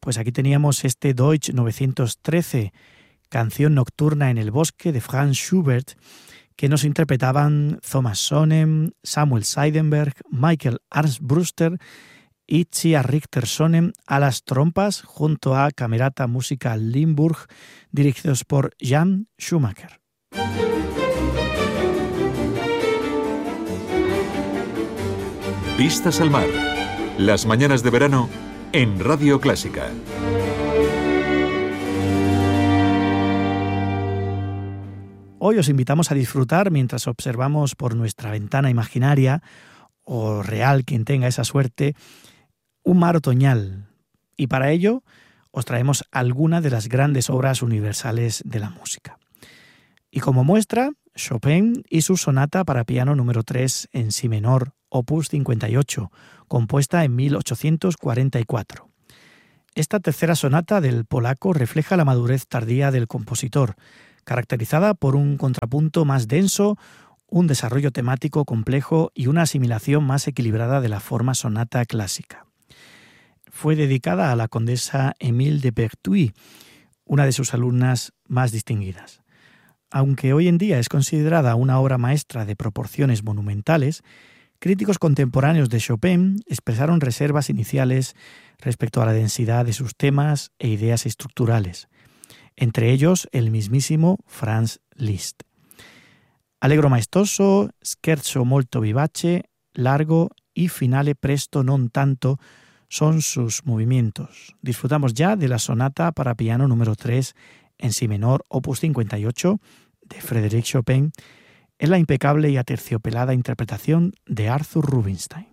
Pues aquí teníamos este Deutsch 913, canción nocturna en el bosque de Franz Schubert, que nos interpretaban Thomas Sonnen, Samuel Seidenberg, Michael Armbruster y Tsia Richter-Sonnen a las trompas, junto a Camerata Musica Limburg, dirigidos por Jan Schumacher. Vistas al mar. Las mañanas de verano en Radio Clásica. Hoy os invitamos a disfrutar, mientras observamos por nuestra ventana imaginaria, o real quien tenga esa suerte, un mar otoñal. Y para ello os traemos algunas de las grandes obras universales de la música. Y como muestra, Chopin y su sonata para piano número 3 en si menor, opus 58, compuesta en 1844. Esta tercera sonata del polaco refleja la madurez tardía del compositor, caracterizada por un contrapunto más denso, un desarrollo temático complejo y una asimilación más equilibrada de la forma sonata clásica. Fue dedicada a la condesa Émile de Pertuis, una de sus alumnas más distinguidas. Aunque hoy en día es considerada una obra maestra de proporciones monumentales, críticos contemporáneos de Chopin expresaron reservas iniciales respecto a la densidad de sus temas e ideas estructurales, entre ellos el mismísimo Franz Liszt. Allegro maestoso, scherzo molto vivace, largo y finale presto non tanto son sus movimientos. Disfrutamos ya de la sonata para piano número 3 en si menor, opus 58, de Frédéric Chopin, en la impecable y aterciopelada interpretación de Arthur Rubinstein.